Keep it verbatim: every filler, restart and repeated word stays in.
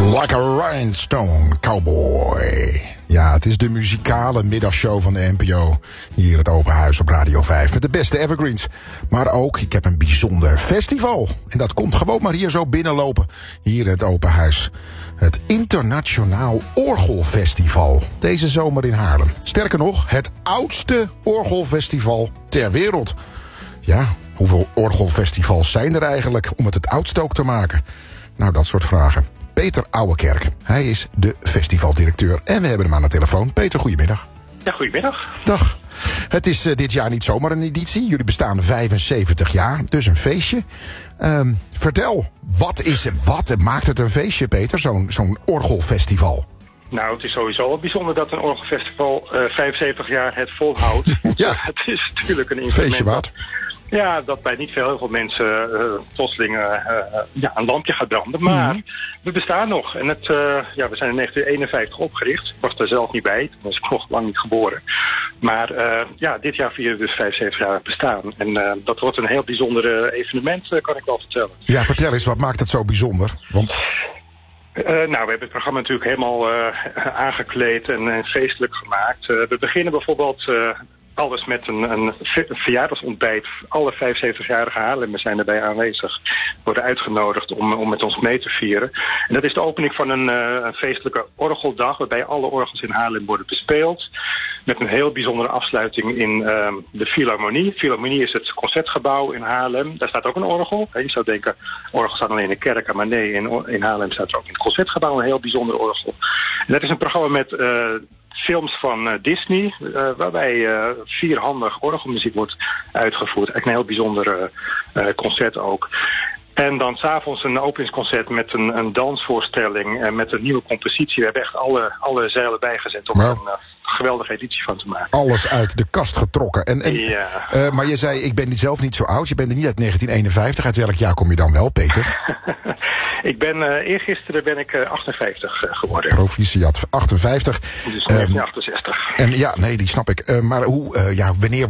Like a rhinestone cowboy. Ja, het is de muzikale middagshow van de N P O. Hier het Open Huis op Radio vijf. Met de beste evergreens. Maar ook, ik heb een bijzonder festival. En dat komt gewoon maar hier zo binnenlopen. Hier het Open Huis. Het Internationaal Orgelfestival. Deze zomer in Haarlem. Sterker nog, het oudste orgelfestival ter wereld. Ja, hoeveel orgelfestivals zijn er eigenlijk om het het oudste ook te maken? Nou, dat soort vragen. Peter Ouwekerk. Hij is de festivaldirecteur. En we hebben hem aan de telefoon. Peter, goedemiddag. Ja, goedemiddag. Dag. Het is uh, dit jaar niet zomaar een editie. Jullie bestaan vijfenzeventig jaar, dus een feestje. Um, vertel, wat, is, wat maakt het een feestje, Peter, zo'n zo'n orgelfestival? Nou, het is sowieso wel bijzonder dat een orgelfestival uh, vijfenzeventig jaar het volhoudt. Ja. Het is natuurlijk een instrument. Feestje wat? Ja, dat bij niet veel heel veel mensen uh, plotseling uh, uh, ja, een lampje gaat branden. Maar mm-hmm. we bestaan nog. En het, uh, ja, we zijn in negentien eenenvijftig opgericht. Ik was er zelf niet bij. Toen was ik nog lang niet geboren. Maar uh, ja, dit jaar vieren we dus vijfenzeventig jaar bestaan. En uh, dat wordt een heel bijzonder evenement, uh, kan ik wel vertellen. Ja, vertel eens, wat maakt het zo bijzonder? Want... Uh, nou, we hebben het programma natuurlijk helemaal uh, aangekleed en, en feestelijk gemaakt. Uh, we beginnen bijvoorbeeld... Uh, Alles met een, een verjaardagsontbijt. Alle vijfenzeventigjarige Haarlemmers zijn erbij aanwezig. Worden uitgenodigd om, om met ons mee te vieren. En dat is de opening van een, uh, een feestelijke orgeldag. Waarbij alle orgels in Haarlem worden bespeeld. Met een heel bijzondere afsluiting in uh, de Philharmonie. Philharmonie is het concertgebouw in Haarlem. Daar staat ook een orgel. Je zou denken, orgels staan alleen in de kerken. Maar nee, in, in Haarlem staat er ook in het concertgebouw een heel bijzonder orgel. En dat is een programma met... Uh, films van uh, Disney, uh, waarbij uh, vierhandig orgelmuziek wordt uitgevoerd. Echt een heel bijzonder uh, concert ook. En dan s'avonds een openingsconcert met een, een dansvoorstelling en met een nieuwe compositie. We hebben echt alle, alle zeilen bijgezet om er een uh, geweldige editie van te maken. Alles uit de kast getrokken. En, en, ja. uh, maar je zei, ik ben zelf niet zo oud. Je bent er niet uit negentien eenenvijftig. Uit welk jaar kom je dan wel, Peter? Ik ben, uh, eergisteren ben ik uh, achtenvijftig uh, geworden. Proficiat, achtenvijftig. Dus negentien achtenzestig. Um, en ja, nee, die snap ik. Uh, maar hoe, uh, ja, wanneer